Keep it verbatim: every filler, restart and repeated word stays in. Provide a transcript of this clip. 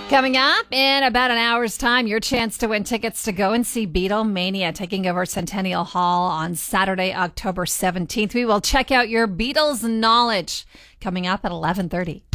Coming up in about an hour's time, your chance to win tickets to go and see Beatlemania taking over Centennial Hall on Saturday, October seventeenth. We will check out your Beatles knowledge coming up at eleven thirty.